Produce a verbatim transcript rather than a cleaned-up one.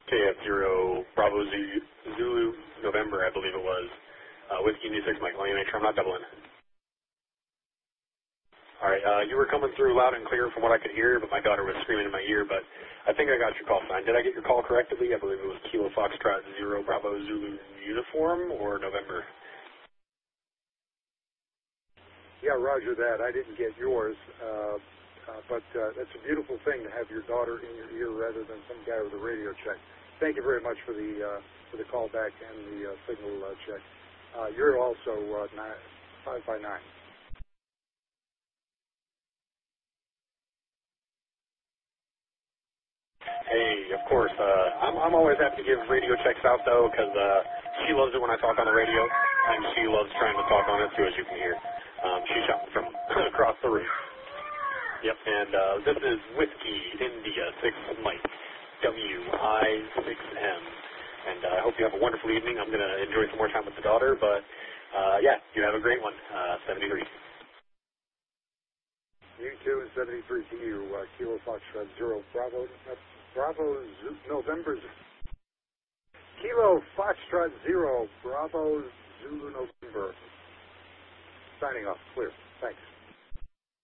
K F zero Bravo Zulu, Zulu November, I believe it was. Uh, Whiskey New six Mike. Let me make sure I'm not doubling. All right, uh, you were coming through loud and clear from what I could hear, but my daughter was screaming in my ear, but I think I got your call sign. Did I get your call correctly? I believe it was Kilo Foxtrot zero Bravo Zulu Uniform or November? Yeah, roger that. I didn't get yours, uh, uh, but uh, that's a beautiful thing to have your daughter in your ear rather than some guy with a radio check. Thank you very much for the uh, for the call back and the uh, signal uh, check. Uh, you're also uh, nine, five by nine. Hey, of course. Uh, I'm, I'm always happy to give radio checks out, though, because uh, she loves it when I talk on the radio, and she loves trying to talk on it, too, as you can hear. Um, she's shouting from across the room. Yep, and uh, this is Whiskey India six Mike, W I six M. And uh, I hope you have a wonderful evening. I'm going to enjoy some more time with the daughter, but, uh, yeah, you have a great one. Uh, seventy-three. You too, and seventy-three to you, uh, Kilo Foxtrot zero Bravo, uh, Bravo Z November, Kilo Foxtrot zero Bravo Zulu November. Signing off, clear. Thanks.